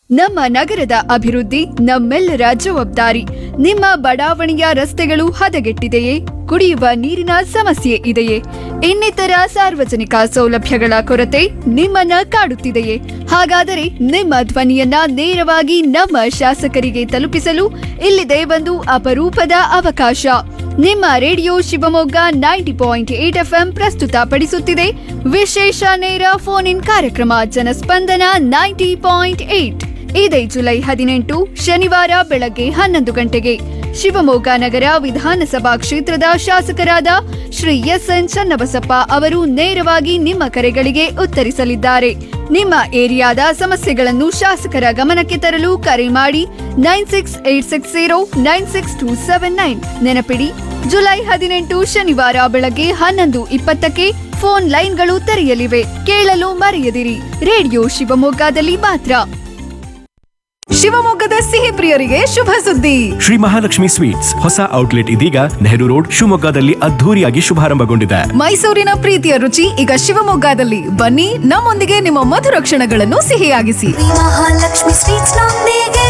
ನಮ್ಮ ನಗರದ ಅಭಿವೃದ್ಧಿ ನಮ್ಮೆಲ್ಲರ ಜವಾಬ್ದಾರಿ. ನಿಮ್ಮ ಬಡಾವಣೆಯ ರಸ್ತೆಗಳು ಹದಗೆಟ್ಟಿದೆಯೇ? ಕುಡಿಯುವ ನೀರಿನ ಸಮಸ್ಯೆ ಇದೆಯೇ? ಇನ್ನಿತರ ಸಾರ್ವಜನಿಕ ಸೌಲಭ್ಯಗಳ ಕೊರತೆ ನಿಮ್ಮನ್ನ ಕಾಡುತ್ತಿದೆಯೇ? ಹಾಗಾದರೆ ನಿಮ್ಮ ಧ್ವನಿಯನ್ನ ನೇರವಾಗಿ ನಮ್ಮ ಶಾಸಕರಿಗೆ ತಲುಪಿಸಲು ಇಲ್ಲಿದೆ ಒಂದು ಅಪರೂಪದ ಅವಕಾಶ. ನಿಮ್ಮ ರೇಡಿಯೋ ಶಿವಮೊಗ್ಗ 90.8 FM ಪ್ರಸ್ತುತಪಡಿಸುತ್ತಿದೆ ವಿಶೇಷ ನೇರ ಫೋನ್ ಇನ್ ಕಾರ್ಯಕ್ರಮ ಜನಸ್ಪಂದನ 90.8. ಇದೇ ಜುಲೈ 18 ಶನಿವಾರ ಬೆಳಗ್ಗೆ 11 ಗಂಟೆಗೆ ಶಿವಮೊಗ್ಗ ನಗರ ವಿಧಾನಸಭಾ ಕ್ಷೇತ್ರದ ಶಾಸಕರಾದ ಶ್ರೀ ಎಸ್.ಎನ್. ಚನ್ನಬಸಪ್ಪ ಅವರು ನೇರವಾಗಿ ನಿಮ್ಮ ಕರೆಗಳಿಗೆ ಉತ್ತರಿಸಲಿದ್ದಾರೆ. ನಿಮ್ಮ ಏರಿಯಾದ ಸಮಸ್ಯೆಗಳನ್ನು ಶಾಸಕರ ಗಮನಕ್ಕೆ ತರಲು ಕರೆ ಮಾಡಿ 9686096279. ನೆನಪಿಡಿ, ಜುಲೈ 18 ಶನಿವಾರ ಬೆಳಗ್ಗೆ 11:20ಕ್ಕೆ ಫೋನ್ ಲೈನ್ಗಳು ತೆರೆಯಲಿವೆ. ಕೇಳಲು ಮರೆಯದಿರಿ. ರೇಡಿಯೋ ಶಿವಮೊಗ್ಗದಲ್ಲಿ ಮಾತ್ರ. ಶಿವಮೊಗ್ಗದ ಸಿಹಿ ಪ್ರಿಯರಿಗೆ ಶುಭ ಸುದ್ದಿ. ಶ್ರೀ ಮಹಾಲಕ್ಷ್ಮಿ ಸ್ವೀಟ್ಸ್ ಹೊಸ ಔಟ್ಲೆಟ್ ಇದೀಗ ನೆಹರು ರೋಡ್ ಶಿವಮೊಗ್ಗದಲ್ಲಿ ಅದ್ಧೂರಿಯಾಗಿ ಶುಭಾರಂಭಗೊಂಡಿದೆ. ಮೈಸೂರಿನ ಪ್ರೀತಿಯ ರುಚಿ ಈಗ ಶಿವಮೊಗ್ಗದಲ್ಲಿ. ಬನ್ನಿ, ನಮ್ಮೊಂದಿಗೆ ನಿಮ್ಮ ಮಧುರ ಕ್ಷಣಗಳನ್ನು ಸಿಹಿಯಾಗಿಸಿ. ಮಹಾಲಕ್ಷ್ಮಿ ಸ್ವೀಟ್ಸ್ ನೊಂದಿಗೆ.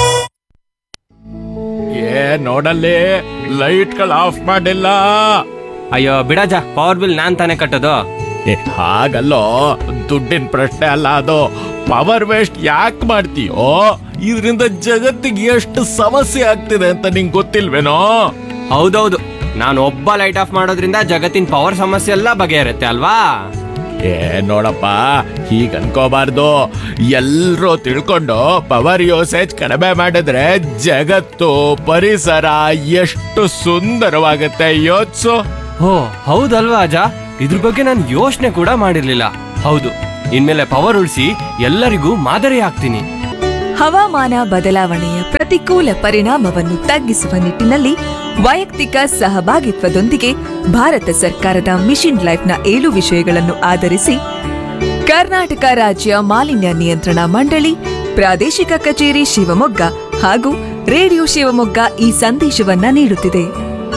ನೋಡಲ್ಲಿ ಲೈಟ್ಗಳು ಆಫ್ ಮಾಡಿಲ್ಲ. ಅಯ್ಯೋ ಬಿಡಜ, ಪವರ್ ಬಿಲ್ ನಾನ್ ತಾನೇ ಕಟ್ಟೋದು. ಹಾಗಲ್ಲೋ, ದುಡ್ಡಿನ ಪ್ರಶ್ನೆ ಅಲ್ಲ ಅದು. ಪವರ್ ವೇಸ್ಟ್ ಯಾಕೆ ಮಾಡ್ತೀಯೋ? ಇದರಿಂದ ಜಗತ್ತಿಗೆ ಎಷ್ಟು ಸಮಸ್ಯೆ ಆಗ್ತಿದೆ ಅಂತ ನಿಂಗೆ ಗೊತ್ತಿಲ್ವೇನೋ? ಹೌದೌದು, ನಾನು ಒಬ್ಬ ಲೈಟ್ ಆಫ್ ಮಾಡೋದ್ರಿಂದ ಜಗತ್ತಿನ ಪವರ್ ಸಮಸ್ಯೆ ಎಲ್ಲ ಬಗೆಹರುತ್ತೆ ಅಲ್ವಾ? ನೋಡಪ್ಪ, ಹೀಗ್ ಅನ್ಕೋಬಾರ್ದು. ಎಲ್ರೂ ತಿಳ್ಕೊಂಡು ಪವರ್ ಯೂಸೇಜ್ ಕಡಿಮೆ ಮಾಡಿದ್ರೆ ಜಗತ್ತು ಪರಿಸರ ಎಷ್ಟು ಸುಂದರವಾಗುತ್ತೆ. ಯೋಚ್ಸು. ಓ ಹೌದಲ್ವಾ ಅಜ, ಇದ್ರ ಬಗ್ಗೆ ನಾನು ಯೋಚನೆ ಕೂಡ ಮಾಡಿರ್ಲಿಲ್ಲ. ಹೌದು, ಇನ್ಮೇಲೆ ಪವರ್ ಉಳಿಸಿ ಎಲ್ಲರಿಗೂ ಮಾದರಿ ಆಗ್ತೀನಿ. ಹವಾಮಾನ ಬದಲಾವಣೆಯ ಪ್ರತಿಕೂಲ ಪರಿಣಾಮವನ್ನು ತಗ್ಗಿಸುವ ನಿಟ್ಟಿನಲ್ಲಿ ವೈಯಕ್ತಿಕ ಸಹಭಾಗಿತ್ವದೊಂದಿಗೆ ಭಾರತ ಸರ್ಕಾರದ ಮಿಷನ್ ಲೈಫ್ನ 7 ವಿಷಯಗಳನ್ನು ಆಧರಿಸಿ ಕರ್ನಾಟಕ ರಾಜ್ಯ ಮಾಲಿನ್ಯ ನಿಯಂತ್ರಣ ಮಂಡಳಿ, ಪ್ರಾದೇಶಿಕ ಕಚೇರಿ ಶಿವಮೊಗ್ಗ ಹಾಗೂ ರೇಡಿಯೋ ಶಿವಮೊಗ್ಗ ಈ ಸಂದೇಶವನ್ನ ನೀಡುತ್ತಿದೆ.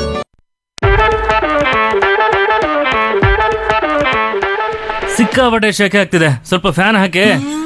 ಸಿಕ್ಕಾಪಟ್ಟೆ ಶೆಕೆ ಆಗ್ತಿದೆ, ಸ್ವಲ್ಪ ಫ್ಯಾನ್ ಹಾಕಿ.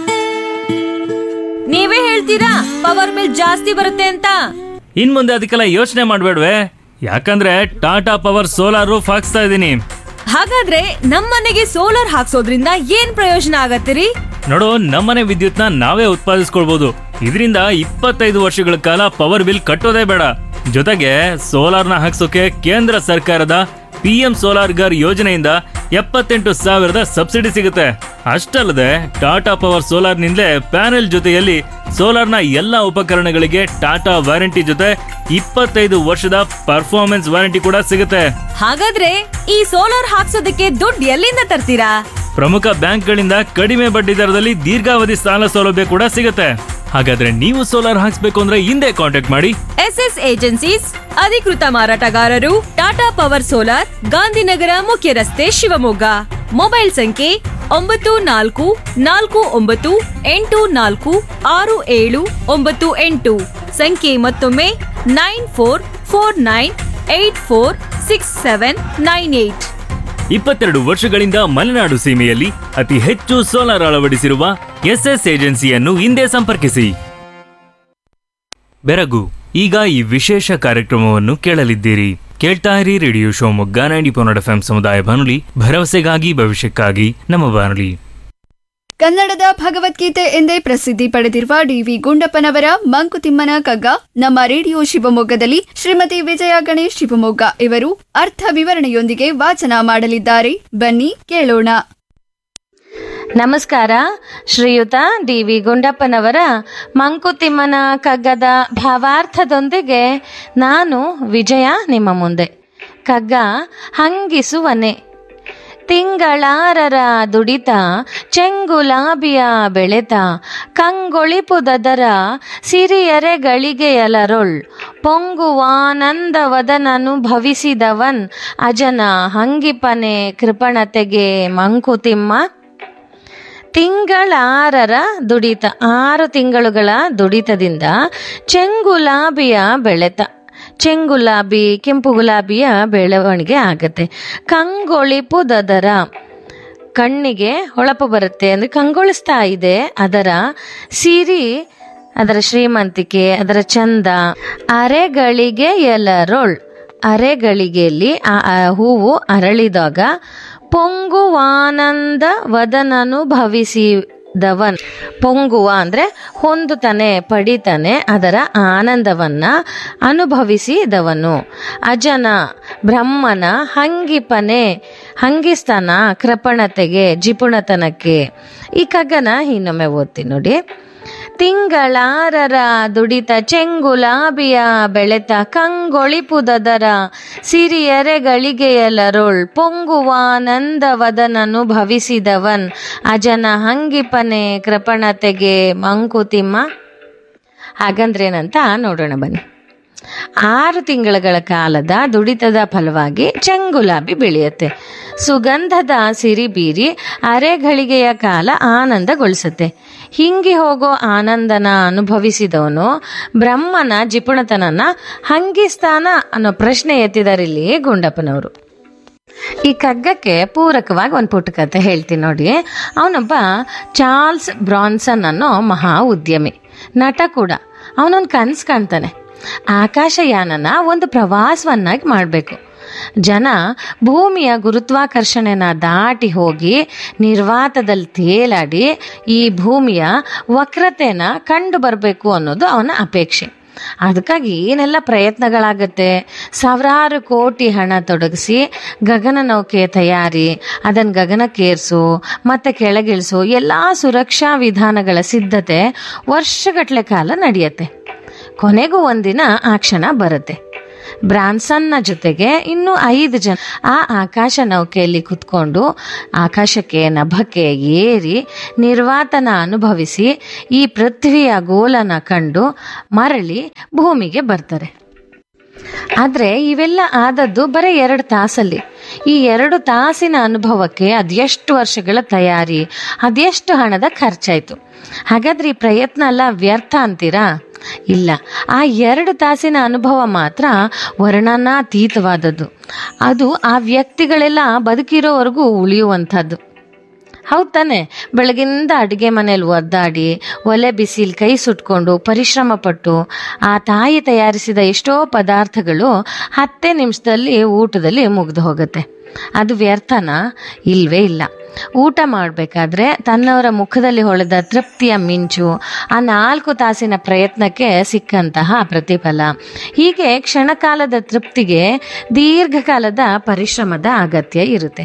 ನೀವೇ ಹೇಳ್ತೀರಾ ಪವರ್ ಬಿಲ್ ಜಾಸ್ತಿ ಬರುತ್ತೆ ಅಂತ? ಇನ್ ಮುಂದೆ ಅದಕ್ಕೆಲ್ಲ ಯೋಚನೆ ಮಾಡ್ಬೇಡ್ವೆ, ಯಾಕಂದ್ರೆ ಟಾಟಾ ಪವರ್ ಸೋಲಾರ್ ರೂಫ್ ಹಾಕ್ಸ್ತಾ ಇದೀನಿ. ಹಾಗಾದ್ರೆ ನಮ್ಮನೆಗೆ ಸೋಲಾರ್ ಹಾಕ್ಸೋದ್ರಿಂದ ಏನ್ ಪ್ರಯೋಜನ ಆಗತ್ತಿರಿ? ನೋಡು, ನಮ್ಮನೆ ವಿದ್ಯುತ್ನ ನಾವೇ ಉತ್ಪಾದಿಸ್ಕೊಳ್ಬಹುದು. ಇದರಿಂದ 25 ವರ್ಷಗಳ ಕಾಲ ಪವರ್ ಬಿಲ್ ಕಟ್ಟೋದೇ ಬೇಡ. ಜೊತೆಗೆ ಸೋಲಾರ್ನ ಹಾಕ್ಸೋಕೆ ಕೇಂದ್ರ ಸರ್ಕಾರದ PM ಸೋಲಾರ್ ಗರ್ ಯೋಜನೆಯಿಂದ 78,000 ಸಬ್ಸಿಡಿ ಸಿಗುತ್ತೆ. ಅಷ್ಟಲ್ಲದೆ ಟಾಟಾ ಪವರ್ ಸೋಲಾರ್ ನಿಂದಲೇ ಪ್ಯಾನೆಲ್ ಜೊತೆಯಲ್ಲಿ ಸೋಲಾರ್ನ ಎಲ್ಲಾ ಉಪಕರಣಗಳಿಗೆ ಟಾಟಾ ವಾರಂಟಿ ಜೊತೆ 25 ವರ್ಷದ ಪರ್ಫಾರ್ಮೆನ್ಸ್ ವಾರಂಟಿ ಕೂಡ ಸಿಗುತ್ತೆ. ಹಾಗಾದ್ರೆ ಈ ಸೋಲಾರ್ ಹಾಕ್ಸೋದಕ್ಕೆ ದುಡ್ಡು ಎಲ್ಲಿಂದ ತರ್ತೀರಾ? ಪ್ರಮುಖ ಬ್ಯಾಂಕ್ಗಳಿಂದ ಕಡಿಮೆ ಬಡ್ಡಿ ದರದಲ್ಲಿ ದೀರ್ಘಾವಧಿ ಸಾಲ ಸೌಲಭ್ಯ ಕೂಡ ಸಿಗುತ್ತೆ. ಹಾಗಾದ್ರೆ ನೀವು ಸೋಲಾರ್ ಹಾಕ್ಸ್ಬೇಕು ಅಂದ್ರೆ ಹಿಂದೆ ಕಾಂಟ್ಯಾಕ್ಟ್ ಮಾಡಿ SS ಏಜೆನ್ಸೀಸ್, ಅಧಿಕೃತ ಮಾರಾಟಗಾರರು, ಟಾಟಾ ಪವರ್ ಸೋಲಾರ್, ಗಾಂಧಿನಗರ ಮುಖ್ಯ ರಸ್ತೆ, ಶಿವಮೊಗ್ಗ. ಮೊಬೈಲ್ ಸಂಖ್ಯೆ 9484846798. ಸಂಖ್ಯೆ ಮತ್ತೊಮ್ಮೆ 9449846798. 22 ವರ್ಷಗಳಿಂದ ಮಲೆನಾಡು ಸೀಮೆಯಲ್ಲಿ ಅತಿ ಹೆಚ್ಚು ಸೋಲಾರ್ ಅಳವಡಿಸಿರುವ SS ಏಜೆನ್ಸಿಯನ್ನು ಹಿಂದೆ ಸಂಪರ್ಕಿಸಿ. ಬೆರಗು, ಈಗ ಈ ವಿಶೇಷ ಕಾರ್ಯಕ್ರಮವನ್ನು ಕೇಳಲಿದ್ದೀರಿ. ಕೇಳ್ತಾ ಇರಿ ರೇಡಿಯೋ ಶಿವಮೊಗ್ಗ 90.8 FM ಸಮುದಾಯ ಬಾನುಲಿ, ಭರವಸೆಗಾಗಿ ಭವಿಷ್ಯಕ್ಕಾಗಿ ನಮ್ಮ ಬಾನುಲಿ. ಕನ್ನಡದ ಭಗವದ್ಗೀತೆ ಎಂದೇ ಪ್ರಸಿದ್ಧಿ ಪಡೆದಿರುವ ಡಿ.ವಿ. ಗುಂಡಪ್ಪನವರ ಮಂಕುತಿಮ್ಮನ ಕಗ್ಗ ನಮ್ಮ ರೇಡಿಯೋ ಶಿವಮೊಗ್ಗದಲ್ಲಿ ಶ್ರೀಮತಿ ವಿಜಯ ಗಣೇಶ್ ಶಿವಮೊಗ್ಗ ಇವರು ಅರ್ಥ ವಿವರಣೆಯೊಂದಿಗೆ ವಾಚನ ಮಾಡಲಿದ್ದಾರೆ. ಬನ್ನಿ ಕೇಳೋಣ. ನಮಸ್ಕಾರ. ಶ್ರೀಯುತ ಡಿ.ವಿ. ಗುಂಡಪ್ಪನವರ ಮಂಕುತಿಮ್ಮನ ಕಗ್ಗದ ಭಾವಾರ್ಥದೊಂದಿಗೆ ನಾನು ವಿಜಯ ನಿಮ್ಮ ಮುಂದೆ. ಕಗ್ಗ ಹಂಗಿಸುವನೆ. ತಿಂಗಳಾರರ ದುಡಿತ ಚೆಂಗುಲಾಬಿಯ ಬೆಳೆತ ಕಂಗೊಳಿಪುದದರ ಸಿರಿಯರೆಗಳಿಗೆಯಲರೊಳ್ ಪೊಂಗುವಾನಂದವದನನುಭವಿಸಿದವನ್ ಅಜನ ಹಂಗಿಪನೆ ಕೃಪಣತೆಗೆ ಮಂಕುತಿಮ್ಮ. ತಿಂಗಳಾರರ ದುಡಿತ, 6 ತಿಂಗಳುಗಳ ದುಡಿತದಿಂದ ಚೆಂಗುಲಾಬಿಯ ಬೆಳೆತ, ಚೆಂಗುಲಾಬಿ ಕೆಂಪು ಗುಲಾಬಿಯ ಬೆಳವಣಿಗೆ ಆಗತ್ತೆ. ಕಂಗೊಳಿಪುದದರ, ಕಣ್ಣಿಗೆ ಹೊಳಪು ಬರುತ್ತೆ ಅಂದರೆ ಕಂಗೊಳಿಸ್ತಾ ಇದೆ. ಅದರ ಸಿರಿ ಅದರ ಶ್ರೀಮಂತಿಕೆ, ಅದರ ಚಂದ. ಅರೆಗಳಿಗೆ ಎಲರೋಳ್, ಅರೆಗಳಿಗೆಯಲ್ಲಿ ಆ ಹೂವು ಅರಳಿದಾಗ ಪೊಂಗುವಾನಂದ ವದನನು ಭವಿಸಿದವನ್. ಪೊಂಗುವ ಅಂದ್ರೆ ಹೊಂದುತ್ತಾನೆ, ಪಡಿತಾನೆ, ಅದರ ಆನಂದವನ್ನ ಅನುಭವಿಸಿದವನು. ಅಜನ ಬ್ರಹ್ಮನ ಹಂಗಿಪನೆ, ಹಂಗಿಸ್ತಾನ ಕೃಪಣತೆಗೆ, ಜಿಪುಣತನಕ್ಕೆ. ಈ ಕಗ್ಗನ ಇನ್ನೊಮ್ಮೆ ಓದ್ತೀನಿ ನೋಡಿ. ತಿಂಗಳಾರರ ದುಡಿತ ಚೆಂಗುಲಾಬಿಯ ಬೆಳೆತ ಕಂಗೊಳಿಪುದದರ ಸಿರಿಯರೆಗಳಿಗೆಯಲರುಳ್ ಪೊಂಗುವಾನಂದ ವದನನು ಭವಿಸಿದವನ್ ಅಜನ ಹಂಗಿಪನೆ ಕೃಪಣತೆಗೆ ಮಂಕುತಿಮ್ಮ. ಹಾಗಂದ್ರೇನಂತ ನೋಡೋಣ ಬನ್ನಿ. 6 ತಿಂಗಳ ಕಾಲದ ದುಡಿತದ ಫಲವಾಗಿ ಚೆಂಗುಲಾಬಿ ಬೆಳೆಯುತ್ತೆ. ಸುಗಂಧದ ಸಿರಿ ಬೀರಿ ಅರೆಗಳಿಗೆಯ ಕಾಲ ಆನಂದಗೊಳಿಸುತ್ತೆ. ಹಿಂಗಿ ಹೋಗೋ ಆನಂದನ ಅನುಭವಿಸಿದವನು ಬ್ರಹ್ಮನ ಜಿಪುಣತನನ್ನ ಹಂಗಿಸ್ತಾನ ಅನ್ನೋ ಪ್ರಶ್ನೆ ಎತ್ತಿದಾರಿಲ್ಲಿ ಗುಂಡಪ್ಪನವರು. ಈ ಕಗ್ಗಕ್ಕೆ ಪೂರಕವಾಗಿ ಒಂದು ಪುಟ್ಟ ಕಥೆ ಹೇಳ್ತೀನಿ ನೋಡಿ. ಅವನೊಬ್ಬ ಚಾರ್ಲ್ಸ್ ಬ್ರಾನ್ಸನ್ ಅನ್ನೋ ಮಹಾ ಉದ್ಯಮಿ, ನಟ ಕೂಡ. ಅವನೊಂದು ಕನಸು ಕಾಣ್ತಾನೆ, ಆಕಾಶಯಾನನ ಒಂದು ಪ್ರವಾಸವನ್ನಾಗಿ ಮಾಡಬೇಕು. ಜನ ಭೂಮಿಯ ಗುರುತ್ವಾಕರ್ಷಣೆನ ದಾಟಿ ಹೋಗಿ ನಿರ್ವಾತದಲ್ಲಿ ತೇಲಾಡಿ ಈ ಭೂಮಿಯ ವಕ್ರತೆನ ಕಂಡು ಬರಬೇಕು ಅನ್ನೋದು ಅವನ ಅಪೇಕ್ಷೆ. ಅದಕ್ಕಾಗಿ ಏನೆಲ್ಲ ಪ್ರಯತ್ನಗಳಾಗತ್ತೆ. ಸಾವಿರಾರು ಕೋಟಿ ಹಣ ತೊಡಗಿಸಿ ಗಗನನೌಕೆ ತಯಾರಿ, ಅದನ್ನು ಗಗನಕ್ಕೇರಿಸು ಮತ್ತೆ ಕೆಳಗಿಳಿಸು, ಎಲ್ಲ ಸುರಕ್ಷಾ ವಿಧಾನಗಳ ಸಿದ್ಧತೆ ವರ್ಷಗಟ್ಟಲೆ ಕಾಲ ನಡೆಯುತ್ತೆ. ಕೊನೆಗೂ ಒಂದಿನ ಆ ಕ್ಷಣ ಬರುತ್ತೆ. ಬ್ರಾನ್ಸನ್ನ ಜೊತೆಗೆ ಇನ್ನೂ 5 ಜನ ಆ ಆಕಾಶ ನೌಕೆಯಲ್ಲಿ ಕುತ್ಕೊಂಡು ಆಕಾಶಕ್ಕೆ ನಭಕ್ಕೆ ಏರಿ ನಿರ್ವಾತನ ಅನುಭವಿಸಿ ಈ ಪೃಥ್ವಿಯ ಗೋಲನ ಕಂಡು ಮರಳಿ ಭೂಮಿಗೆ ಬರ್ತಾರೆ. ಆದರೆ ಇವೆಲ್ಲ ಆದದ್ದು ಬರೀ 2 ತಾಸಲ್ಲಿ. ಈ 2 ತಾಸಿನ ಅನುಭವಕ್ಕೆ ಅದೆಷ್ಟು ವರ್ಷಗಳ ತಯಾರಿ, ಅದೆಷ್ಟು ಹಣದ ಖರ್ಚಾಯಿತು. ಹಾಗಾದ್ರೆ ಈ ಪ್ರಯತ್ನ ಎಲ್ಲ ವ್ಯರ್ಥ ಅಂತೀರಾ? ಇಲ್ಲ, ಆ 2 ತಾಸಿನ ಅನುಭವ ಮಾತ್ರ ವರ್ಣನಾತೀತವಾದದ್ದು. ಅದು ಆ ವ್ಯಕ್ತಿಗಳೆಲ್ಲ ಬದುಕಿರೋವರೆಗೂ ಉಳಿಯುವಂಥದ್ದು. ಹೌದು ತಾನೆ? ಬೆಳಗಿಂದ ಅಡುಗೆ ಮನೇಲಿ ಒದ್ದಾಡಿ ಒಲೆ ಬಿಸಿಲು ಕೈ ಸುಟ್ಕೊಂಡು ಪರಿಶ್ರಮ ಪಟ್ಟು ಆ ತಾಯಿ ತಯಾರಿಸಿದ ಎಷ್ಟೋ ಪದಾರ್ಥಗಳು 10 ನಿಮಿಷದಲ್ಲಿ ಊಟದಲ್ಲಿ ಮುಗಿದು ಹೋಗುತ್ತೆ. ಅದು ವ್ಯರ್ಥನಾ? ಇಲ್ವೇ ಇಲ್ಲ. ಊಟ ಮಾಡಬೇಕಾದ್ರೆ ತನ್ನವರ ಮುಖದಲ್ಲಿ ಹೊಳೆದ ತೃಪ್ತಿಯ ಮಿಂಚು, ಆ 4 ತಾಸಿನ ಪ್ರಯತ್ನಕ್ಕೆ ಸಿಕ್ಕಂತಹ ಪ್ರತಿಫಲ. ಹೀಗೆ ಕ್ಷಣಕಾಲದ ತೃಪ್ತಿಗೆ ದೀರ್ಘಕಾಲದ ಪರಿಶ್ರಮದ ಅಗತ್ಯ ಇರುತ್ತೆ.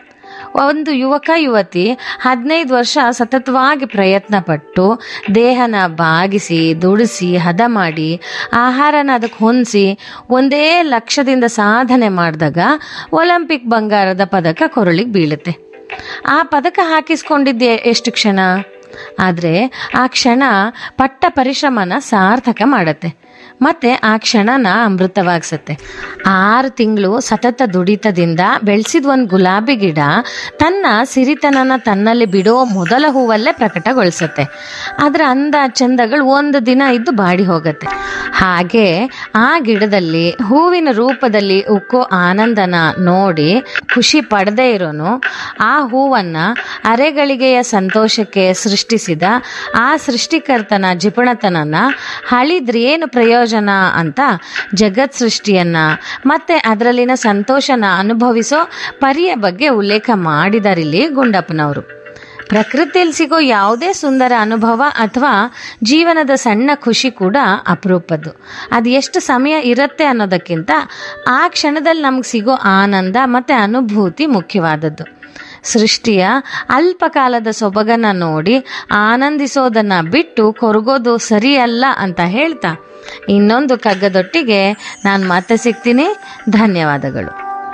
ಒಂದು ಯುವಕ ಯುವತಿ 15 ವರ್ಷ ಸತತವಾಗಿ ಪ್ರಯತ್ನ ಪಟ್ಟು ದೇಹನ ಬಾಗಿಸಿ ದುಡಿಸಿ ಹದ ಮಾಡಿ ಆಹಾರನ ಅದಕ್ಕೆ ಹೊಂದಿಸಿ ಒಂದೇ ಲಕ್ಷ್ಯದಿಂದ ಸಾಧನೆ ಮಾಡಿದಾಗ ಒಲಿಂಪಿಕ್ ಬಂಗಾರದ ಪದಕ ಕೊರಳಿಗೆ ಬೀಳುತ್ತೆ. ಆ ಪದಕ ಹಾಕಿಸ್ಕೊಂಡಿದ್ದೆ ಎಷ್ಟು ಕ್ಷಣ, ಆದರೆ ಆ ಕ್ಷಣ ಪಟ್ಟ ಪರಿಶ್ರಮನ ಸಾರ್ಥಕ ಮಾಡುತ್ತೆ, ಮತ್ತೆ ಆ ಕ್ಷಣನ ಅಮೃತವಾಗಿಸುತ್ತೆ. 6 ತಿಂಗಳು ಸತತ ದುಡಿತದಿಂದ ಬೆಳೆಸಿದ ಒಂದು ಗುಲಾಬಿ ಗಿಡ ತನ್ನ ಸಿರಿತನನ ತನ್ನಲ್ಲಿ ಬಿಡೋ ಮೊದಲ ಹೂವಲ್ಲೇ ಪ್ರಕಟಗೊಳಿಸುತ್ತೆ. ಅದರ ಅಂದ ಚಂದಗಳು ಒಂದು ದಿನ ಇದ್ದು ಬಾಡಿ ಹೋಗುತ್ತೆ. ಹಾಗೆ ಆ ಗಿಡದಲ್ಲಿ ಹೂವಿನ ರೂಪದಲ್ಲಿ ಉಕ್ಕೋ ಆನಂದನ ನೋಡಿ ಖುಷಿ ಪಡದೇ ಇರೋನು ಆ ಹೂವನ್ನ ಅರೆಗಳಿಗೆಯ ಸಂತೋಷಕ್ಕೆ ಸೃಷ್ಟಿಸಿದ ಆ ಸೃಷ್ಟಿಕರ್ತನ ಜಿಪುಣತನನ ಹಳಿದ್ರೇನು ಪ್ರಯೋಜನ ಅಂತ ಜಗತ್ ಸೃಷ್ಟಿಯನ್ನ ಮತ್ತೆ ಅದರಲ್ಲಿನ ಸಂತೋಷನ ಅನುಭವಿಸೋ ಪರಿಯ ಬಗ್ಗೆ ಉಲ್ಲೇಖ ಮಾಡಿದಾರಿಲ್ಲಿ ಗುಂಡಪ್ಪನವರು. ಪ್ರಕೃತಿಯಲ್ಲಿ ಸಿಗೋ ಯಾವುದೇ ಸುಂದರ ಅನುಭವ ಅಥವಾ ಜೀವನದ ಸಣ್ಣ ಖುಷಿ ಕೂಡ ಅಪರೂಪದ್ದು. ಅದು ಎಷ್ಟು ಸಮಯ ಇರುತ್ತೆ ಅನ್ನೋದಕ್ಕಿಂತ ಆ ಕ್ಷಣದಲ್ಲಿ ನಮ್ಗೆ ಸಿಗೋ ಆನಂದ ಮತ್ತು ಅನುಭೂತಿ ಮುಖ್ಯವಾದದ್ದು. ಸೃಷ್ಟಿಯ ಅಲ್ಪಕಾಲದ ಸೊಬಗನ್ನ ನೋಡಿ ಆನಂದಿಸೋದನ್ನ ಬಿಟ್ಟು ಕೊರಗೋದು ಸರಿಯಲ್ಲ ಅಂತ ಹೇಳ್ತಾ ಇನ್ನೊಂದು ಕಗ್ಗದೊಟ್ಟಿಗೆ ನಾನು ಮತ್ತೆ ಸಿಗ್ತೀನಿ. ಧನ್ಯವಾದಗಳು.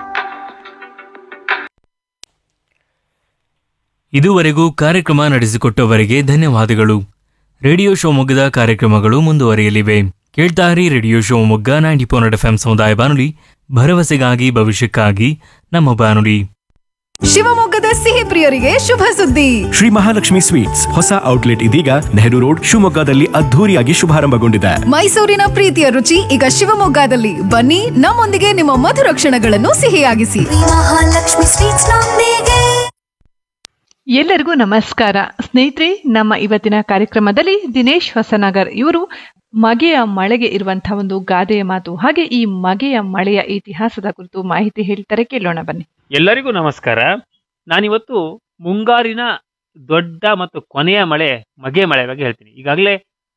ಇದುವರೆಗೂ ಕಾರ್ಯಕ್ರಮ ನಡೆಸಿಕೊಟ್ಟವರಿಗೆ ಧನ್ಯವಾದಗಳು. ರೇಡಿಯೋ ಶಿವಮೊಗ್ಗದ ಕಾರ್ಯಕ್ರಮಗಳು ಮುಂದುವರಿಯಲಿವೆ. ಕೇಳ್ತಾರಿ ರೇಡಿಯೋ ಶಿವಮೊಗ್ಗ 90.4 FM ಸಮುದಾಯ ಬಾನುಲಿ, ಭರವಸೆಗಾಗಿ ಭವಿಷ್ಯಕ್ಕಾಗಿ ನಮ್ಮ ಬಾನುಲಿ. ಶಿವಮೊಗ್ಗದ ಸಿಹಿ ಪ್ರಿಯರಿಗೆ ಶುಭ ಸುದ್ದಿ. ಶ್ರೀ ಮಹಾಲಕ್ಷ್ಮಿ ಸ್ವೀಟ್ಸ್ ಹೊಸ ಔಟ್ಲೆಟ್ ಇದೀಗ ನೆಹರು ರೋಡ್ ಶಿವಮೊಗ್ಗದಲ್ಲಿ ಅದ್ಧೂರಿಯಾಗಿ ಶುಭಾರಂಭಗೊಂಡಿದೆ. ಮೈಸೂರಿನ ಪ್ರೀತಿಯ ರುಚಿ ಈಗ ಶಿವಮೊಗ್ಗದಲ್ಲಿ. ಬನ್ನಿ, ನಮ್ಮೊಂದಿಗೆ ನಿಮ್ಮ ಮಧುರ ಕ್ಷಣಗಳನ್ನು ಸಿಹಿಯಾಗಿಸಿ. ಮಹಾಲಕ್ಷ್ಮಿ ಸ್ವೀಟ್ಸ್ ನೊಂದಿಗೆ ಎಲ್ಲರಿಗೂ ನಮಸ್ಕಾರ ಸ್ನೇಹಿತರೆ. ನಮ್ಮ ಇವತ್ತಿನ ಕಾರ್ಯಕ್ರಮದಲ್ಲಿ ದಿನೇಶ್ ಹೊಸನಗರ್ ಇವರು ಮಗೆಯ ಮಳೆಗೆ ಇರುವಂತಹ ಒಂದು ಗಾದೆಯ ಮಾತು ಹಾಗೆ ಈ ಮಗೆಯ ಮಳೆಯ ಇತಿಹಾಸದ ಕುರಿತು ಮಾಹಿತಿ ಹೇಳ್ತಾರೆ, ಕೇಳೋಣ ಬನ್ನಿ. ಎಲ್ಲರಿಗೂ ನಮಸ್ಕಾರ. ನಾನಿವತ್ತು ಮುಂಗಾರಿನ ದೊಡ್ಡ ಮತ್ತು ಕೊನೆಯ ಮಳೆ ಮಗೆ ಮಳೆ ಬಗ್ಗೆ ಹೇಳ್ತೀನಿ. ಈಗಾಗಲೇ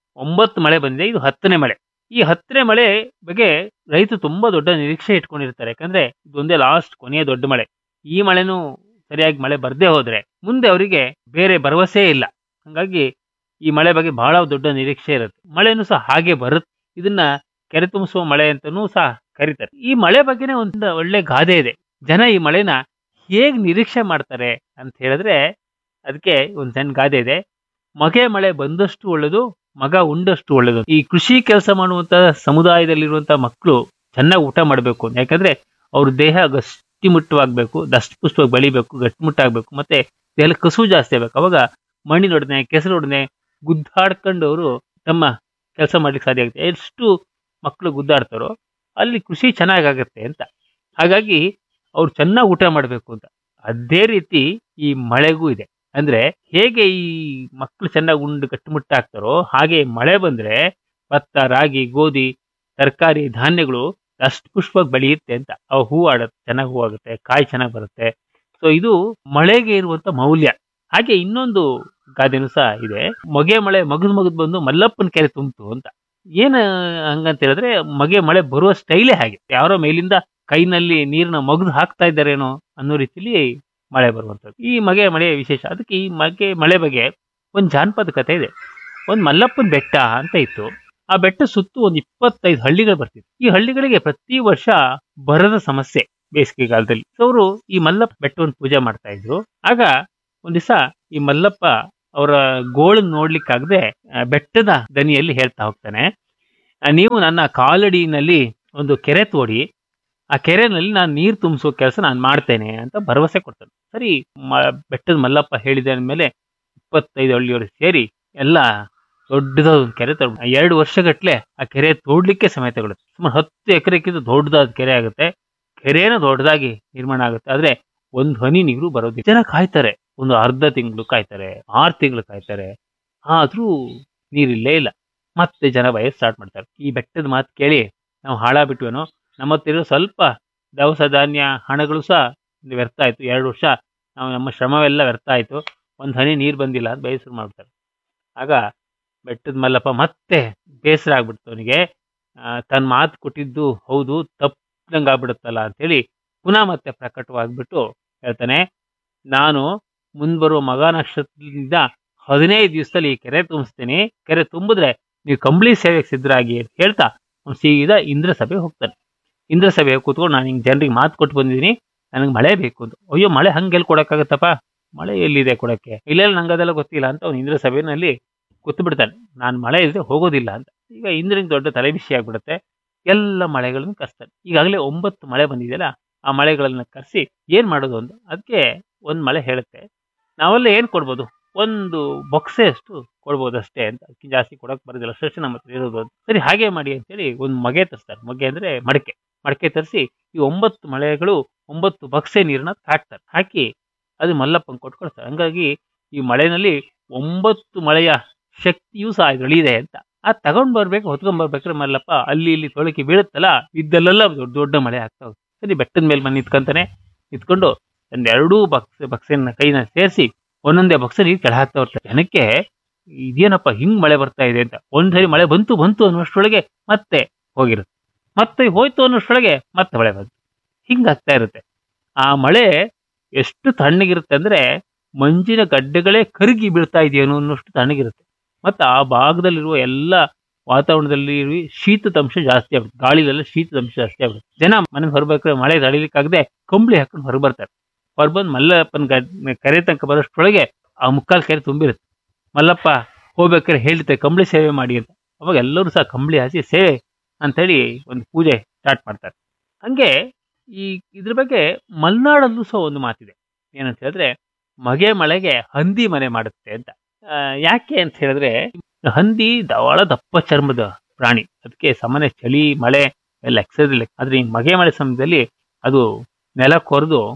9 ಮಳೆ ಬಂದಿದೆ, ಇದು 10ನೇ ಮಳೆ. ಈ 10ನೇ ಮಳೆ ಬಗ್ಗೆ ರೈತರು ತುಂಬಾ ದೊಡ್ಡ ನಿರೀಕ್ಷೆ ಇಟ್ಕೊಂಡಿರ್ತಾರೆ. ಯಾಕಂದ್ರೆ ಇದೊಂದೇ ಲಾಸ್ಟ್ ಕೊನೆಯ ದೊಡ್ಡ ಮಳೆ. ಈ ಮಳೆನೂ ಸರಿಯಾಗಿ ಮಳೆ ಬರ್ದೇ ಹೋದ್ರೆ ಮುಂದೆ ಅವರಿಗೆ ಬೇರೆ ಭರವಸೆ ಇಲ್ಲ. ಹಂಗಾಗಿ ಈ ಮಳೆ ಬಗ್ಗೆ ಬಹಳ ದೊಡ್ಡ ನಿರೀಕ್ಷೆ ಇರುತ್ತೆ. ಮಳೆನೂ ಸಹ ಹಾಗೆ ಬರುತ್ತೆ. ಇದನ್ನ ಕೆರೆ ತುಂಬಿಸುವ ಮಳೆ ಅಂತನೂ ಸಹ ಕರೀತಾರೆ. ಈ ಮಳೆ ಬಗ್ಗೆನೇ ಒಂದು ಒಳ್ಳೆ ಗಾದೆ ಇದೆ. ಜನ ಈ ಮಳೆನ ಹೇಗ್ ನಿರೀಕ್ಷೆ ಮಾಡ್ತಾರೆ ಅಂತ ಹೇಳಿದ್ರೆ ಅದಕ್ಕೆ ಒಂದು ಸಣ್ಣ ಗಾದೆ ಇದೆ. ಮಗೆ ಮಳೆ ಬಂದಷ್ಟು ಒಳ್ಳೆದು, ಮಗ ಉಂಡಷ್ಟು ಒಳ್ಳೆದು. ಈ ಕೃಷಿ ಕೆಲಸ ಮಾಡುವಂತ ಸಮುದಾಯದಲ್ಲಿರುವಂತ ಮಕ್ಕಳು ಚೆನ್ನಾಗಿ ಊಟ ಮಾಡಬೇಕು. ಯಾಕಂದ್ರೆ ಅವ್ರ ದೇಹ ಗಟ್ಟಿಮುಟ್ಟವಾಗಬೇಕು, ದಷ್ಟಪುಷ್ಟವಾಗಿ ಬೆಳಿಬೇಕು, ಗಟ್ಟಿಮುಟ್ಟಾಗಬೇಕು, ಮತ್ತೆ ದೇಹ ಕಸು ಜಾಸ್ತಿ ಆಗ್ಬೇಕು. ಅವಾಗ ಮಣ್ಣಿನೊಡನೆ ಕೆಸರೊಡನೆ ಗುದ್ದಾಡ್ಕೊಂಡು ಅವರು ತಮ್ಮ ಕೆಲಸ ಮಾಡ್ಲಿಕ್ಕೆ ಸಾಧ್ಯ ಆಗುತ್ತೆ. ಎಷ್ಟು ಮಕ್ಕಳು ಗುದ್ದಾಡ್ತಾರೋ ಅಲ್ಲಿ ಕೃಷಿ ಚೆನ್ನಾಗಾಗತ್ತೆ ಅಂತ. ಹಾಗಾಗಿ ಅವ್ರು ಚೆನ್ನಾಗಿ ಊಟ ಮಾಡಬೇಕು ಅಂತ. ಅದೇ ರೀತಿ ಈ ಮಳೆಗೂ ಇದೆ. ಅಂದ್ರೆ ಹೇಗೆ ಈ ಮಕ್ಕಳು ಚೆನ್ನಾಗಿ ಉಂಡು ಗಟ್ಟಿಮುಟ್ಟಾಗ್ತಾರೋ ಹಾಗೆ ಮಳೆ ಬಂದ್ರೆ ಭತ್ತ, ರಾಗಿ, ಗೋಧಿ, ತರಕಾರಿ, ಧಾನ್ಯಗಳು ಅಷ್ಟು ಪುಷ್ಪವಾಗಿ ಬೆಳೆಯುತ್ತೆ ಅಂತ. ಅವು ಹೂ ಆಡುತ್ತೆ, ಚೆನ್ನಾಗಿ ಹೂ ಆಗುತ್ತೆ, ಕಾಯಿ ಚೆನ್ನಾಗಿ ಬರುತ್ತೆ. ಸೊ ಇದು ಮಳೆಗೆ ಇರುವಂತ ಮೌಲ್ಯ. ಹಾಗೆ ಇನ್ನೊಂದು ಗಾದೆನೂ ಸಹ ಇದೆ. ಮಗೆ ಮಳೆ ಮಗದ್ ಬಂದು ಮಲ್ಲಪ್ಪನ ಕೆರೆ ತುಂಬಿತು ಅಂತ. ಏನ್ ಹಂಗಂತ ಹೇಳಿದ್ರೆ ಮಗೆ ಮಳೆ ಬರುವ ಸ್ಟೈಲೇ ಹಾಗೆ. ಯಾರೋ ಮೇಲಿಂದ ಕೈನಲ್ಲಿ ನೀರನ್ನ ಮಗದು ಹಾಕ್ತಾ ಇದ್ದಾರೇನೋ ಅನ್ನೋ ರೀತಿಲಿ ಮಳೆ ಬರುವಂಥದ್ದು. ಈ ಮಗೆ ಮಳೆ ವಿಶೇಷ. ಅದಕ್ಕೆ ಈ ಮಗೆ ಮಳೆ ಬಗ್ಗೆ ಒಂದು ಜಾನಪದ ಕಥೆ ಇದೆ. ಒಂದು ಮಲ್ಲಪ್ಪನ ಬೆಟ್ಟ ಅಂತ ಇತ್ತು. ಆ ಬೆಟ್ಟ ಸುತ್ತು ಒಂದು 25 ಹಳ್ಳಿಗಳು ಬರ್ತಿತ್ತು. ಈ ಹಳ್ಳಿಗಳಿಗೆ ಪ್ರತಿ ವರ್ಷ ಬರದ ಸಮಸ್ಯೆ ಬೇಸಿಗೆಗಾಲದಲ್ಲಿ. ಅವರು ಈ ಮಲ್ಲಪ್ಪ ಬೆಟ್ಟವನ್ನು ಪೂಜೆ ಮಾಡ್ತಾ ಇದ್ರು. ಆಗ ಒಂದ್ ದಿವಸ ಈ ಮಲ್ಲಪ್ಪ ಅವರ ಗೋಳನ್ ನೋಡ್ಲಿಕ್ಕಾಗದೆ ಬೆಟ್ಟದ ದನಿಯಲ್ಲಿ ಹೇಳ್ತಾ ಹೋಗ್ತಾನೆ, ನೀವು ನನ್ನ ಕಾಲಡಿನಲ್ಲಿ ಒಂದು ಕೆರೆ ತೋಡಿ, ಆ ಕೆರೆನಲ್ಲಿ ನಾನು ನೀರು ತುಂಬಿಸೋ ಕೆಲಸ ನಾನು ಮಾಡ್ತೇನೆ ಅಂತ ಭರವಸೆ ಕೊಡ್ತಾನೆ. ಸರಿ, ಬೆಟ್ಟದ ಮಲ್ಲಪ್ಪ ಹೇಳಿದ ಮೇಲೆ 25 ಹಳ್ಳಿಯವರು ಸೇರಿ ಎಲ್ಲ ದೊಡ್ಡದಾದ ಒಂದು ಕೆರೆ ತಗೊಂಡು 2 ವರ್ಷಗಟ್ಲೆ ಆ ಕೆರೆ ತೋಡ್ಲಿಕ್ಕೆ ಸಮಯ ತಗೊಳುತ್ತೆ. ಸುಮಾರು 10 ಎಕರೆಕ್ಕಿಂತ ದೊಡ್ಡದಾದ ಕೆರೆ ಆಗುತ್ತೆ. ಕೆರೆನ ದೊಡ್ಡದಾಗಿ ನಿರ್ಮಾಣ ಆಗುತ್ತೆ. ಆದ್ರೆ ಒಂದು ಹನಿ ನೀರು ಬರೋದಿಲ್ಲ. ಜನ ಕಾಯ್ತಾರೆ, ಒಂದು ಅರ್ಧ ತಿಂಗಳು ಕಾಯ್ತಾರೆ, 6 ತಿಂಗಳು ಕಾಯ್ತಾರೆ, ಆದ್ರೂ ನೀರಿಲ್ಲೇ ಇಲ್ಲ. ಮತ್ತೆ ಜನ ಭಯ ಸ್ಟಾರ್ಟ್ ಮಾಡ್ತಾರೆ. ಈ ಬೆಟ್ಟದ ಮಾತು ಕೇಳಿ ನಾವು ಹಾಳಾಗ್ಬಿಟ್ವೇನೋ, ನಮ್ಮ ಹತ್ತಿರ ಸ್ವಲ್ಪ ದವಸ ಧಾನ್ಯ ಹಣಗಳು ಸಹ ವ್ಯರ್ಥ ಆಯ್ತು. 2 ವರ್ಷ ನಮ್ಮ ಶ್ರಮವೆಲ್ಲ ವ್ಯರ್ಥ ಆಯ್ತು, ಒಂದು ಹನಿ ನೀರು ಬಂದಿಲ್ಲ ಅಂತ ಬೇಸರ ಮಾಡ್ತಾರೆ. ಆಗ ಬೆಟ್ಟದ ಮಲ್ಲಪ್ಪ ಮತ್ತೆ ಬೇಸರ ಆಗ್ಬಿಡ್ತು ಅವನಿಗೆ. ತನ್ನ ಮಾತು ಕೊಟ್ಟಿದ್ದು ಹೌದು, ತಪ್ಪದಂಗೆ ಆಗ್ಬಿಡುತ್ತಲ್ಲ ಅಂತೇಳಿ ಪುನಃ ಮತ್ತೆ ಪ್ರಕಟವಾಗ್ಬಿಟ್ಟು ಹೇಳ್ತಾನೆ, ನಾನು ಮುಂದ್ಬರುವ ಮಗ ನಕ್ಷತ್ರದಿಂದ 15 ದಿವಸದಲ್ಲಿ ಈ ಕೆರೆ ತುಂಬಿಸ್ತೀನಿ. ಕೆರೆ ತುಂಬಿದ್ರೆ ನೀವು ಕಂಬಳಿ ಸೇವೆಗೆ ಸಿದ್ಧರಾಗಿ ಅಂತ ಹೇಳ್ತಾ ಅವ್ನು ಸೀದಾ ಇಂದ್ರ ಸಭೆಗೆ ಹೋಗ್ತಾನೆ. ಇಂದ್ರ ಸಭೆಗೆ ಕೂತ್ಕೊಂಡು ನಾನು ಹಿಂಗೆ ಜನರಿಗೆ ಮಾತು ಕೊಟ್ಟು ಬಂದಿದ್ದೀನಿ, ನನಗೆ ಮಳೆ ಬೇಕು ಅಂತ. ಅಯ್ಯೋ, ಮಳೆ ಹಂಗೆಲ್ಲಿ ಕೊಡೋಕ್ಕಾಗತ್ತಪ್ಪ, ಮಳೆ ಎಲ್ಲಿದೆ ಕೊಡೋಕ್ಕೆ, ಇಲ್ಲ ನಂಗೆ ಅದೆಲ್ಲ ಗೊತ್ತಿಲ್ಲ ಅಂತ ಅವ್ನು ಇಂದ್ರ ಸಭೆಯಲ್ಲಿ ಕೂತು ಬಿಡ್ತಾನೆ. ನಾನು ಮಳೆ ಇದ್ರೆ ಹೋಗೋದಿಲ್ಲ ಅಂತ. ಈಗ ಇಂದ್ರನಿಗೆ ದೊಡ್ಡ ತಲೆ ಬಿಸಿ ಆಗ್ಬಿಡುತ್ತೆ. ಎಲ್ಲ ಮಳೆಗಳನ್ನು ಕರೆಸ್ತಾನೆ. ಈಗಾಗಲೇ 9 ಮಳೆ ಬಂದಿದೆಯಲ್ಲ, ಆ ಮಳೆಗಳನ್ನ ಕರೆಸಿ ಏನ್ ಮಾಡೋದು ಅಂತ. ಅದಕ್ಕೆ ಒಂದು ಮಳೆ ಹೇಳುತ್ತೆ, ನಾವೆಲ್ಲ ಏನ್ ಕೊಡ್ಬೋದು, ಒಂದು ಬೊಕ್ಸೆ ಅಷ್ಟು ಕೊಡ್ಬೋದು ಅಷ್ಟೇ ಅಂತ. ಅದಕ್ಕೆ ಜಾಸ್ತಿ ಕೊಡಕ್ ಬರೋದಿಲ್ಲ, ಅಷ್ಟೇ ನಮ್ಮ ಹತ್ರ ಇರೋದು ಅಂತ. ಸರಿ, ಹಾಗೆ ಮಾಡಿ ಅಂತೇಳಿ ಒಂದು ಮಗೆ ತರಿಸ್ತಾರೆ. ಮಗೆ ಅಂದ್ರೆ ಮಡಕೆ ತರಿಸಿ ಈ 9 ಮಳೆಗಳು 9 ಬಕ್ಸೆ ನೀರನ್ನ ಹಾಕ್ತಾರೆ. ಹಾಕಿ ಅದು ಮಲ್ಲಪ್ಪಂಗೆ ಕೊಟ್ಕೊಳ್ತಾರೆ. ಹಂಗಾಗಿ ಈ ಮಳೆನಲ್ಲಿ 9 ಮಳೆಯ ಶಕ್ತಿಯೂ ಸಹ ಇದರಲ್ಲಿದೆ ಅಂತ. ತಗೊಂಡ್ ಬರ್ಬೇಕು, ಹೊತ್ಕೊಂಡ್ ಬರ್ಬೇಕ್ರೆ ಮಲ್ಲಪ್ಪ ಅಲ್ಲಿ ಇಲ್ಲಿ ತೊಳಕಿ ಬೀಳುತ್ತಲ್ಲ, ಇದ್ದಲ್ಲೆಲ್ಲ ದೊಡ್ಡ ದೊಡ್ಡ ಮಳೆ ಆಗ್ತಾ ಹೋಗುತ್ತೆ. ಸರಿ, ಬೆಟ್ಟದ ಮೇಲೆ ಬಂದು ನಿಂತ್ಕೊಂತಾನೆ. ನಿಂತ್ಕೊಂಡು ಒಂದು 2 ಬಕ್ಸೆನ ಕೈನ ಸೇರಿಸಿ ಒಂದೊಂದೇ ಬಕ್ಸ ನೀರು ಕೆಳ ಹಾಕ್ತಾ ಹೋಗ್ತಾರೆ. ಜನಕ್ಕೆ ಇದೇನಪ್ಪ ಹಿಂಗ್ ಮಳೆ ಬರ್ತಾ ಇದೆ ಅಂತ. ಒಂದ್ಸರಿ ಮಳೆ ಬಂತು ಅನ್ನೋಷ್ಟರೊಳಗೆ ಮತ್ತೆ ಹೋಗಿರುತ್ತೆ, ಮತ್ತೆ ಹೋಯ್ತು ಅನ್ನೋಷ್ಟರೊಳಗೆ ಮತ್ತೆ ಮಳೆ ಬಂತು. ಹಿಂಗಾಗ್ತಾ ಇರುತ್ತೆ. ಆ ಮಳೆ ಎಷ್ಟು ತಣ್ಣಗಿರುತ್ತೆ ಅಂದ್ರೆ ಮಂಜಿನ ಗಡ್ಡೆಗಳೇ ಕರಗಿ ಬೀಳ್ತಾ ಇದೆಯೇನೋ ಅನ್ನೋಷ್ಟು ತಣ್ಣಗಿರುತ್ತೆ. ಮತ್ತೆ ಆ ಭಾಗದಲ್ಲಿರುವ ಎಲ್ಲ ವಾತಾವರಣದಲ್ಲಿ ಶೀತದ ಅಂಶ ಜಾಸ್ತಿ ಆಗುತ್ತೆ. ಗಾಳಿಲೆಲ್ಲ ಶೀತದ ಅಂಶ ಜಾಸ್ತಿ ಆಗುತ್ತೆ. ಜನ ಮನೆಗೆ ಹೊರಬೇಕಾದ್ರೆ ಮಳೆ ತಡಿಲಿಕ್ಕಾಗದೆ ಕಂಬಳಿ ಹಾಕೊಂಡು ಹೊರಬರ್ತಾರೆ. ಹೊರಬಂದು ಮಲ್ಲಪ್ಪನ ಕೆರೆ ತನಕ ಬರೋಷ್ಟರೊಳಗೆ ಆ ಮುಕ್ಕಾಲು ಕೆರೆ ತುಂಬಿರುತ್ತೆ. ಮಲ್ಲಪ್ಪ ಹೋಗ್ಬೇಕಾದ್ರೆ ಹೇಳಿರ್ತಾರೆ ಕಂಬಳಿ ಸೇವೆ ಮಾಡಿ ಅಂತ. ಅವಾಗ ಎಲ್ಲರೂ ಸಹ ಕಂಬಳಿ ಹಾಸಿ ಸೇವೆ ಅಂತೇಳಿ ಒಂದು ಪೂಜೆ ಸ್ಟಾರ್ಟ್ ಮಾಡ್ತಾರೆ. ಹಂಗೆ ಇದ್ರ ಬಗ್ಗೆ ಮಲೆನಾಡಲ್ಲೂ ಸಹ ಒಂದು ಮಾತಿದೆ. ಏನಂತ ಹೇಳಿದ್ರೆ ಮಗೆ ಮಳೆಗೆ ಹಂದಿ ಮನೆ ಮಾಡುತ್ತೆ ಅಂತ. ಯಾಕೆ ಅಂತ ಹೇಳಿದ್ರೆ ಹಂದಿ ಬಹಳ ದಪ್ಪ ಚರ್ಮದ ಪ್ರಾಣಿ. ಅದಕ್ಕೆ ಸಾಮಾನ್ಯ ಚಳಿ ಮಳೆ ಎಲ್ಲ ಎಕ್ಸದಿಲ್ಲ. ಆದ್ರೆ ಈ ಮಗೆ ಮಳೆ ಸಮಯದಲ್ಲಿ ಅದು ನೆಲ ಕೊರೆದು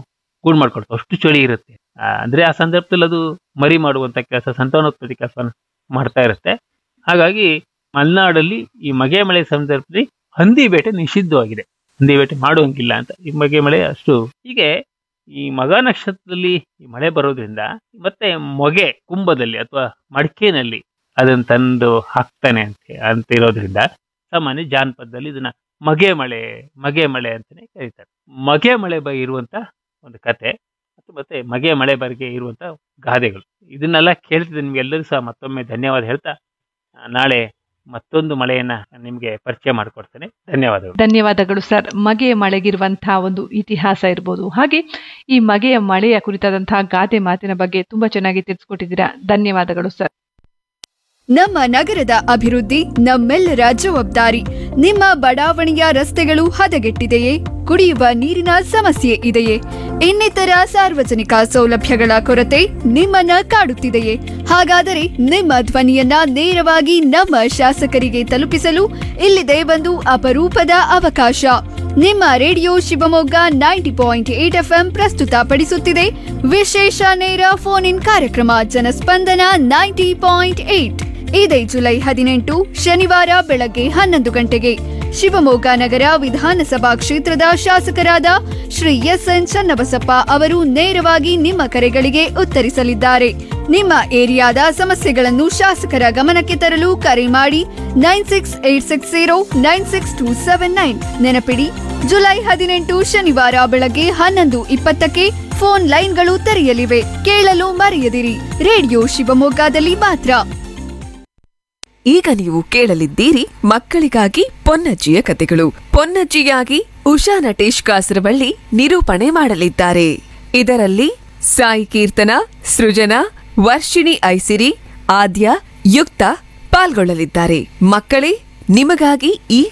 ಕೂಡ್ ಮಾಡ್ಕೊಳ್ತವೆ, ಅಷ್ಟು ಚಳಿ ಇರುತ್ತೆ. ಅಂದ್ರೆ ಆ ಸಂದರ್ಭದಲ್ಲಿ ಅದು ಮರಿ ಮಾಡುವಂತ ಕೆಲಸ, ಸಂತಾನೋತ್ಪತ್ತಿ ಕೆಲಸ ಮಾಡ್ತಾ ಇರುತ್ತೆ. ಹಾಗಾಗಿ ಮಲೆನಾಡಲ್ಲಿ ಈ ಮಗೆ ಮಳೆ ಸಂದರ್ಭದಲ್ಲಿ ಹಂದಿ ಬೇಟೆ ನಿಷಿದ್ಧವಾಗಿದೆ, ಹಂದಿ ಬೇಟೆ ಮಾಡುವಂಗಿಲ್ಲ ಅಂತ. ಈ ಮಗೆ ಮಳೆ ಅಷ್ಟು. ಹೀಗೆ ಈ ಮಗ ನಕ್ಷತ್ರದಲ್ಲಿ ಈ ಮಳೆ ಬರೋದ್ರಿಂದ ಮತ್ತೆ ಮೊಗೆ ಕುಂಭದಲ್ಲಿ ಅಥವಾ ಮಡಿಕೆನಲ್ಲಿ ಅದನ್ನ ತಂದು ಹಾಕ್ತಾನೆ ಅಂತ ಇರೋದ್ರಿಂದ ಸಾಮಾನ್ಯ ಜಾನಪದದಲ್ಲಿ ಇದನ್ನ ಮಗೆ ಮಳೆ ಅಂತಾನೆ ಕರೀತಾರೆ. ಮಗೆ ಮಳೆ ಇರುವಂತ ಒಂದು ಕತೆ ಮತ್ತೆ ಮಗೆ ಮಳೆ ಬಗ್ಗೆ ಇರುವಂತ ಗಾದೆಗಳು, ಇದನ್ನೆಲ್ಲ ಕೇಳ್ತಿದ್ದೆ. ನಿಮ್ಗೆಲ್ಲರೂ ಸಹ ಮತ್ತೊಮ್ಮೆ ಧನ್ಯವಾದ ಹೇಳ್ತಾ ನಾಳೆ ಮತ್ತೊಂದು ಮಳೆಯನ್ನ ನಿಮ್ಗೆ ಪರಿಚಯ ಮಾಡಿಕೊಡ್ತೇನೆ. ಧನ್ಯವಾದಗಳು. ಧನ್ಯವಾದಗಳು ಸರ್. ಮೆಗೆಯ ಮಳೆಗಿರುವಂತಹ ಒಂದು ಇತಿಹಾಸ ಇರ್ಬೋದು, ಹಾಗೆ ಈ ಮೆಗೆಯ ಮಳೆಯ ಕುರಿತಾದಂತಹ ಗಾದೆ ಮಾತಿನ ಬಗ್ಗೆ ತುಂಬಾ ಚೆನ್ನಾಗಿ ತಿಳಿಸ್ಕೊಟ್ಟಿದ್ದೀರಾ. ಧನ್ಯವಾದಗಳು ಸರ್. ನಮ್ಮ ನಗರದ ಅಭಿವೃದ್ಧಿ ನಮ್ಮೆಲ್ಲರ ಜವಾಬ್ದಾರಿ. ನಿಮ್ಮ ಬಡಾವಣೆಯ ರಸ್ತೆಗಳು ಹದಗೆಟ್ಟಿದೆಯೇ? ಕುಡಿಯುವ ನೀರಿನ ಸಮಸ್ಯೆ ಇದೆಯೇ? ಇನ್ನಿತರ ಸಾರ್ವಜನಿಕ ಸೌಲಭ್ಯಗಳ ಕೊರತೆ ನಿಮ್ಮನ್ನ ಕಾಡುತ್ತಿದೆಯೇ? ಹಾಗಾದರೆ ನಿಮ್ಮ ಧ್ವನಿಯನ್ನ ನೇರವಾಗಿ ನಮ್ಮ ಶಾಸಕರಿಗೆ ತಲುಪಿಸಲು ಇಲ್ಲಿದೆ ಒಂದು ಅಪರೂಪದ ಅವಕಾಶ. ನಿಮ್ಮ ರೇಡಿಯೋ ಶಿವಮೊಗ್ಗ 90.8 FM ಪ್ರಸ್ತುತಪಡಿಸುತ್ತಿದೆ ವಿಶೇಷ ನೇರ ಫೋನ್ ಇನ್ ಕಾರ್ಯಕ್ರಮ ಜನಸ್ಪಂದನ 90.8. ಇದೇ ಜುಲೈ 18 ಶನಿವಾರ ಬೆಳಗ್ಗೆ 11 ಗಂಟೆಗೆ ಶಿವಮೊಗ್ಗ ನಗರ ವಿಧಾನಸಭಾ ಕ್ಷೇತ್ರದ ಶಾಸಕರಾದ ಶ್ರೀ ಎಸ್ಎನ್ ಚನ್ನಬಸಪ್ಪ ಅವರು ನೇರವಾಗಿ ನಿಮ್ಮ ಕರೆಗಳಿಗೆ ಉತ್ತರಿಸಲಿದ್ದಾರೆ. ನಿಮ್ಮ ಏರಿಯಾದ ಸಮಸ್ಯೆಗಳನ್ನು ಶಾಸಕರ ಗಮನಕ್ಕೆ ತರಲು ಕರೆ ಮಾಡಿ 9686096279. ನೆನಪಿಡಿ, ಜುಲೈ 18 ಶನಿವಾರ ಬೆಳಗ್ಗೆ 11:20ಕ್ಕೆ ಫೋನ್ ಲೈನ್ಗಳು ತೆರೆಯಲಿವೆ. ಕೇಳಲು ಮರೆಯದಿರಿ. ರೇಡಿಯೋ ಶಿವಮೊಗ್ಗದಲ್ಲಿ ಮಾತ್ರ. ಈಗ ನೀವು ಕೇಳಲಿದ್ದೀರಿ ಮಕ್ಕಳಿಗಾಗಿ ಪೊನ್ನಜ್ಜಿಯ ಕತೆಗಳು. ಪೊನ್ನಜ್ಜಿಯಾಗಿ ಉಷಾ ನಟೇಶ್ ಕಾಸರವಳ್ಳಿ ನಿರೂಪಣೆ ಮಾಡಲಿದ್ದಾರೆ. ಇದರಲ್ಲಿ ಸಾಯಿ ಕೀರ್ತನ, ಸೃಜನಾ, ವರ್ಷಿಣಿ ಐಸಿರಿ, ಆದ್ಯ, ಯುಕ್ತ ಪಾಲ್ಗೊಳ್ಳಲಿದ್ದಾರೆ. ಮಕ್ಕಳೇ, ನಿಮಗಾಗಿ ಈ